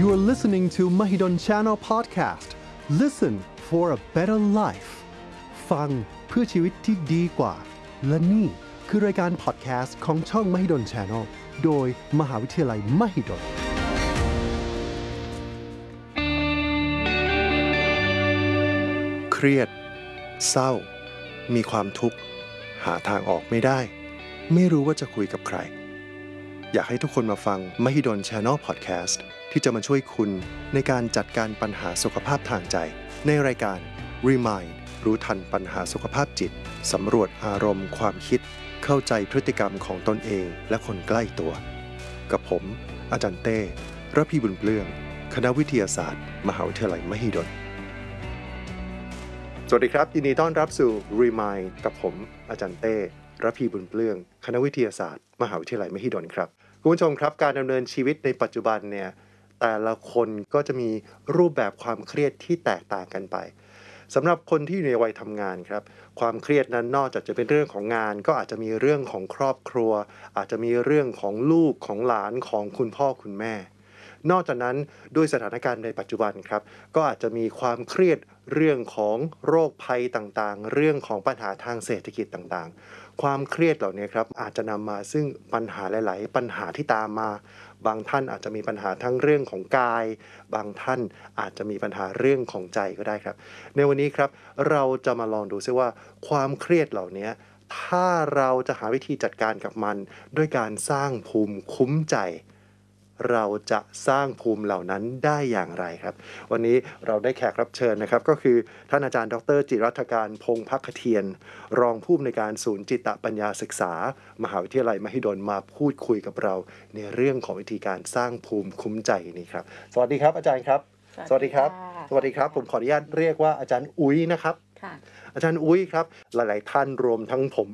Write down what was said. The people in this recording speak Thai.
You are listening to Mahidol Channel Podcast. Listen for a better life. ฟังเพื่อชีวิตที่ดีกว่าและนี่คือรายการพอดแคสต์ของช่อง Mahidol Channel โดยมหาวิทยาลัย Mahidolเครียดเศร้ามีความทุกข์หาทางออกไม่ได้ไม่รู้ว่าจะคุยกับใครอยากให้ทุกคนมาฟัง Mahidol Channel Podcast ที่จะมาช่วยคุณในการจัดการปัญหาสุขภาพทางใจในรายการ Remind รู้ทันปัญหาสุขภาพจิตสำรวจอารมณ์ความคิดเข้าใจพฤติกรรมของตนเองและคนใกล้ตัวกับผมอาจารย์เต้ระพีบุญเปลื้องคณะวิทยาศาสตร์มหาวิทยาลัยมหิดลสวัสดีครับยินดีต้อนรับสู่ Remind กับผมอาจารย์เต้ระพีบุญเปลื้องคณะวิทยาศาสตร์มหาวิทยาลัยมหิดลครับคุณผู้ชมครับการดำเนินชีวิตในปัจจุบันเนี่ยแต่ละคนก็จะมีรูปแบบความเครียดที่แตกต่างกันไปสำหรับคนที่อยู่ในวัยทำงานครับความเครียดนั้นนอกจากจะเป็นเรื่องของงานก็อาจจะมีเรื่องของครอบครัวอาจจะมีเรื่องของลูกของหลานของคุณพ่อคุณแม่นอกจากนั้นด้วยสถานการณ์ในปัจจุบันครับก็อาจจะมีความเครียดเรื่องของโรคภัยต่างๆเรื่องของปัญหาทางเศรษฐกิจต่างๆความเครียดเหล่านี้ครับอาจจะนำมาซึ่งปัญหาหลายๆปัญหาที่ตามมาบางท่านอาจจะมีปัญหาทั้งเรื่องของกายบางท่านอาจจะมีปัญหาเรื่องของใจก็ได้ครับในวันนี้ครับเราจะมาลองดูซิว่าความเครียดเหล่านี้ถ้าเราจะหาวิธีจัดการกับมันด้วยการสร้างภูมิคุ้มใจเราจะสร้างภูมิเหล่านั้นได้อย่างไรครับวันนี้เราได้แขกรับเชิญนะครับก็คือท่านอาจารย์ดร.จิรัตการพงษ์ภักเทียนรองผู้อำนวยการศูนย์จิตปัญญาศึกษามหาวิทยาลัยมหิดลมาพูดคุยกับเราในเรื่องของวิธีการสร้างภูมิคุ้มใจนี้ครับสวัสดีครับอาจารย์ครับสวัสดีครับสวัสดีครับผมขออนุญาตเรียกว่าอาจารย์อุ้ยนะครับอาจารย์อุ้ยครับหลายๆท่านรวมทั้งผม